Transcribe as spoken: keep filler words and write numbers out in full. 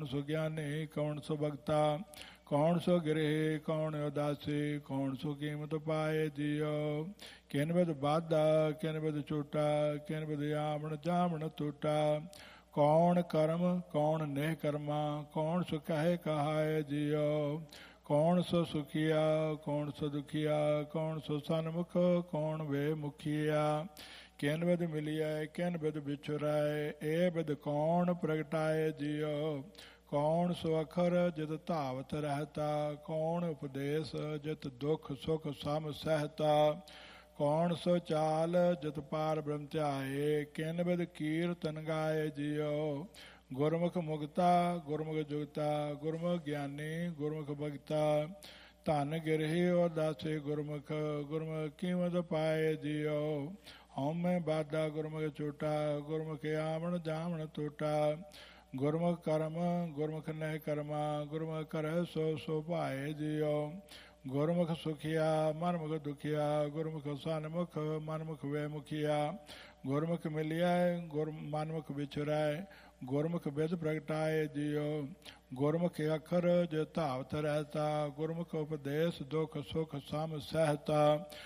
सो ज्ञानी कौन सो भगता कौन सो गिरहे कौन उदासी कौन सो कीमत पाए जियो किन बिद बाधा किन बिद चोटा किन बिद आमण जामण टूटा कौन कर्म कौन नेह कर्मा कौन सो कहे कहाए जियो कौन सो सुखिया कौन सो दुखिया कौन सो सन्मुख कौन वे मुखिया किन बिद मिलिया किन बिद बिछुराए ए बिद कौन प्रगटाए जियो कौन सो अखर जित धावत रहता कौन उपदेश जित दुख सुख सम सहता कौन सो चाल जित पार ब्रह्म ध्याए किन बिद कीर्तन गाए जियो गुरमुख मुक्ता गुरमुख जुगता गुरमुख ज्ञानी गुरमुख भगता धन गिरही और दासे गुरमुख गुरमुख कीमत पाए जियो हौम में बाधा गुरमुख चोटा गुरमुख आमण जामण टूटा गुरमुख कर्म गुरमुख नह कर्मा गुरमुख कर सो सो पाए जियो गुरमुख सुखिया मनमुख दुखिया गुरमुख सन्मुख मनमुख वे मुखिया गुरमुख मिलिया गुर मनमुख बिछुराए गुरमुख बिद प्रगटाए जियो गुरमुख अखर जो धावत रहता गुरमुख उपदेश दुख सुख सम सहता